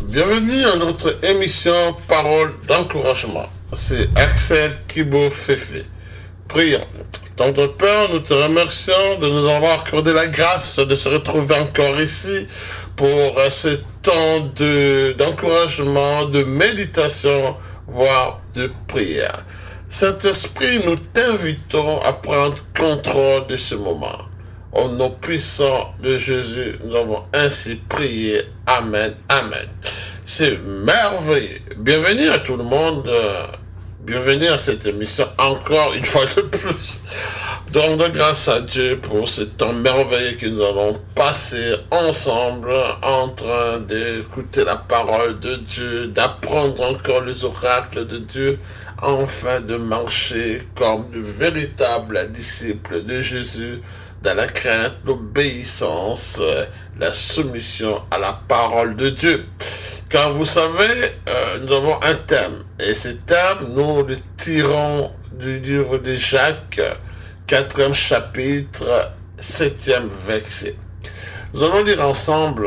Bienvenue à notre émission Parole d'encouragement. C'est Axel Kibo Fefe. Prions. Tendre Père, nous te remercions de nous avoir accordé la grâce de se retrouver encore ici pour ce temps d'encouragement, de méditation, voire de prière. Saint-Esprit, nous t'invitons à prendre contrôle de ce moment. Au nom puissant de Jésus, nous avons ainsi prié. Amen. Amen. C'est merveilleux. Bienvenue à tout le monde. Bienvenue à cette émission encore une fois de plus. Donc, de grâce à Dieu pour ce temps merveilleux que nous allons passer ensemble en train d'écouter la parole de Dieu, d'apprendre encore les oracles de Dieu, enfin de marcher comme de véritables disciples de Jésus dans la crainte, l'obéissance, la soumission à la parole de Dieu. Car vous savez, nous avons un thème. Et ce thème, nous le tirons du livre de Jacques, 4e chapitre, 7e verset. Nous allons lire ensemble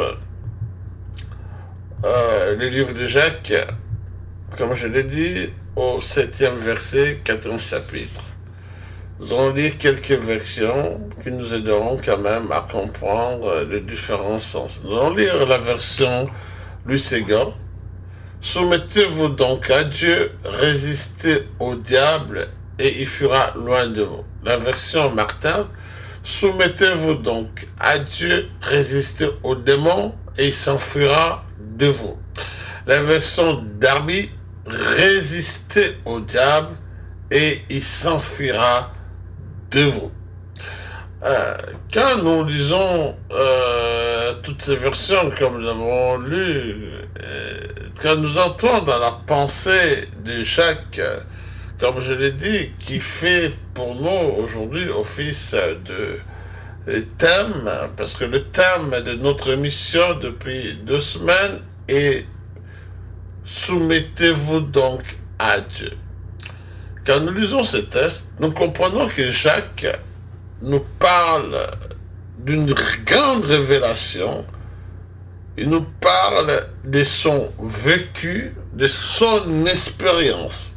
le livre de Jacques, comme je l'ai dit, au 7e verset, 4e chapitre. Nous allons lire quelques versions qui nous aideront quand même à comprendre les différents sens. Nous allons lire la version Lucégan. Soumettez-vous donc à Dieu, résistez au diable et il fuira loin de vous. La version Martin. Soumettez-vous donc à Dieu, résistez au démon et il s'enfuira de vous. La version Darby. Résistez au diable et il s'enfuira de vous. Quand nous lisons toutes ces versions, comme nous avons lu, quand nous entrons dans la pensée de Jacques, comme je l'ai dit, qui fait pour nous aujourd'hui office de thème, parce que le thème de notre émission depuis 2 semaines est « Soumettez-vous donc à Dieu ». Quand nous lisons ce texte, nous comprenons que Jacques nous parle d'une grande révélation. Il nous parle de son vécu, de son expérience.